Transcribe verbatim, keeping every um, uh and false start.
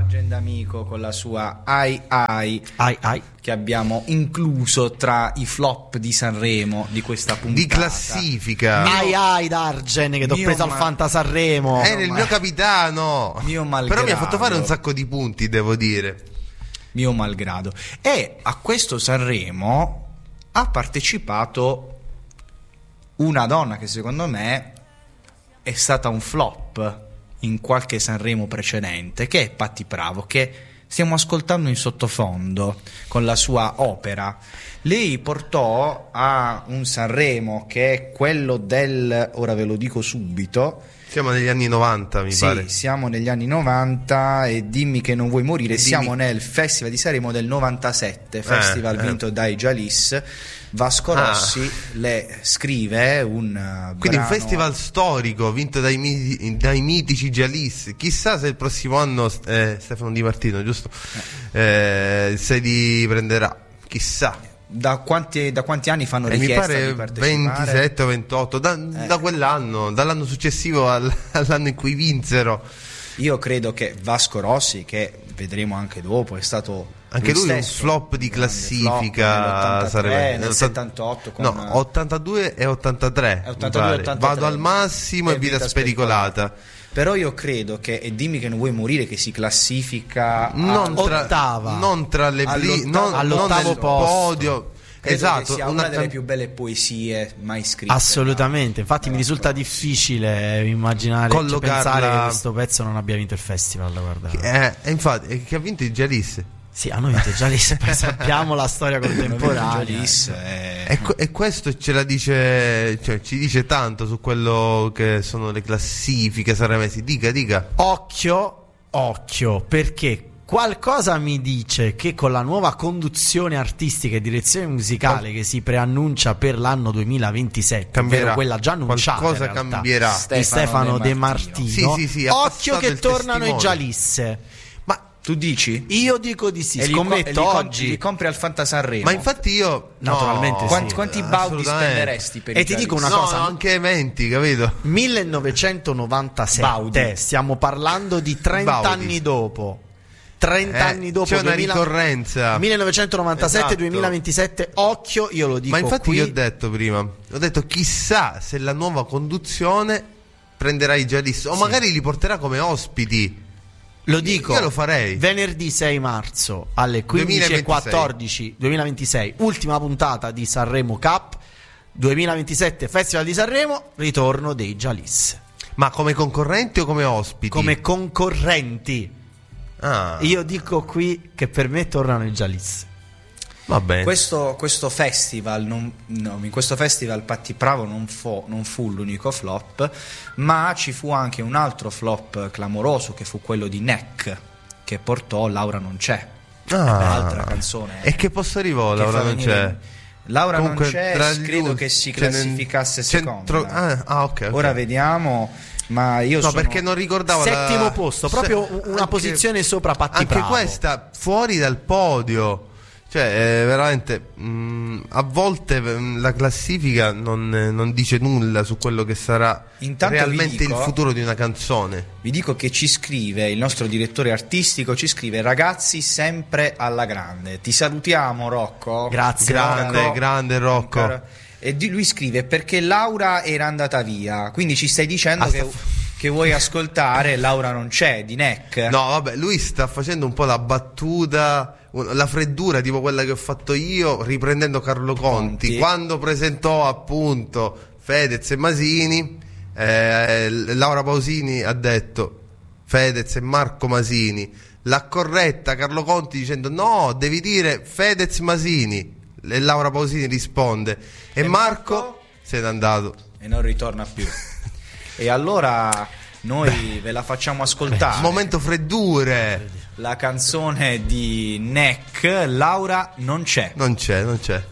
Argent Amico con la sua Ai Ai, ai, ai. che abbiamo incluso tra i flop di Sanremo di questa puntata. Di classifica. Ai ai d'Argent che t'ho Mio preso ma- al Fanta Sanremo. Era il mio capitano. Mio malgrado. Però mi ha fatto fare un sacco di punti, devo dire. Mio malgrado. E a questo Sanremo ha partecipato una donna che secondo me è stata un flop in qualche Sanremo precedente, che è Patti Bravo, che stiamo ascoltando in sottofondo con la sua opera. Lei portò a un Sanremo che è quello del, ora ve lo dico subito, Siamo negli anni novanta, mi sì, pare. siamo negli anni novanta e dimmi che non vuoi morire. E dimmi- Siamo nel Festival di Sanremo del novantasette, festival eh. vinto dai Jalis. Vasco Ah. Rossi le scrive un uh, Quindi un brano- festival storico vinto dai, miti- dai mitici Jalis. Chissà se il prossimo anno eh, Stefano Di Martino, giusto? Eh, se li prenderà. Chissà. Da quanti, da quanti anni fanno Eh, mi richiesta pare di partecipare? ventisette o ventotto da, Eh. da quell'anno, dall'anno successivo al- all'anno in cui vinsero. Io credo che Vasco Rossi, che vedremo anche dopo, è stato Anche lui, un stesso flop di un grande classifica. flop nell'ottantatré, sarebbe nel settantotto con no, ottantadue e ottantatré, È ottantadue mi e pare. ottantatré. Vado al massimo e vita spericolata. Però io credo che E dimmi che non vuoi morire, che si classifica Non a- tra, ottava. non tra le pli- All'ottavo- non, all'ottavo non nel posto. podio. credo Esatto, che sia una, una delle can- più belle poesie mai scritte. Assolutamente, infatti da- mi risulta difficile immaginare, cioè, Collocarla- pensare che questo pezzo non abbia vinto il festival, guarda. eh, e infatti eh, che ha vinto il Jalis. Sì, hanno vinto già lì, poi sappiamo la storia contemporanea. Jalis, eh. E, que- e questo ce la dice, cioè ci dice tanto su quello che sono le classifiche sanremesi. Dica, dica. Occhio, occhio, perché qualcosa mi dice che con la nuova conduzione artistica e direzione musicale che si preannuncia per l'anno duemilaventisette, Cambierà. ovvero quella già annunciata Qualcosa in realtà, cambierà. di Stefano De Martino, Sì, sì, sì, ha occhio passato che il tornano i testimone. Gialisse. Ma tu dici? Io dico di sì, E li co- e li scommetto com- oggi. li compri al Fanta Sanremo? Ma infatti io no, Naturalmente sì. quanti, quanti baudi assolutamente. spenderesti per E i ti dico Jalis? una No, cosa, anche eventi, capito? millenovecentonovantasette, Baudi. stiamo parlando di trenta Baudi. anni dopo. trenta Eh, anni dopo, c'è una duemila ricorrenza. millenovecentonovantasette Esatto. duemilaventisette, occhio, io lo dico Ma infatti qui. io ho detto prima, ho detto chissà se la nuova conduzione prenderà i Jalis o Sì. magari li porterà come ospiti. Lo dico, Io lo farei. venerdì sei marzo alle quindici e quattordici duemilaventisei, ultima puntata di Sanremo Cup duemilaventisette, Festival di Sanremo, ritorno dei Jalis Ma come concorrenti o come ospiti? come concorrenti. Ah, Io dico qui che per me tornano i Jalis. va bene. Questo, questo festival, non, no, in questo festival Patti Bravo non fu, non fu l'unico flop, ma ci fu anche un altro flop clamoroso, che fu quello di Neck, che portò Laura non c'è, Ah. altra canzone. E che posto arrivò? che Laura fa non venire- c'è. Laura Comunque, non c'è, tra gli credo ultimi che si ce ne- classificasse centro- seconda. ah, ah, ok, ok. Ora vediamo, ma io No, sono... perché non ricordavo la- Settimo posto, proprio Se- una anche- posizione sopra Patti Anche Bravo. questa fuori dal podio. Cioè, eh, veramente mh, a volte mh, la classifica non, eh, non dice nulla su quello che sarà Intanto realmente vi dico- il futuro di una canzone. Vi dico che ci scrive il nostro direttore artistico, ci scrive: ragazzi, sempre alla grande. Ti salutiamo, Rocco. Grazie, Grande, Rocco. grande Rocco. Ancora- E di- lui scrive: perché Laura era andata via. Quindi ci stai dicendo Ah, che, sta- che vuoi ascoltare Laura non c'è di Neck? No, vabbè, lui sta facendo un po' la battuta, un- la freddura tipo quella che ho fatto io riprendendo Carlo Conti, Conti. quando presentò appunto Fedez e Masini. eh, Laura Pausini ha detto Fedez e Marco Masini, l'ha corretta Carlo Conti dicendo no, devi dire Fedez Masini, e Laura Pausini risponde e, E Marco, Marco? se n'è andato. E non ritorna più. E allora noi ve la facciamo ascoltare. Momento freddure. La canzone di Neck, Laura non c'è. Non c'è, non c'è.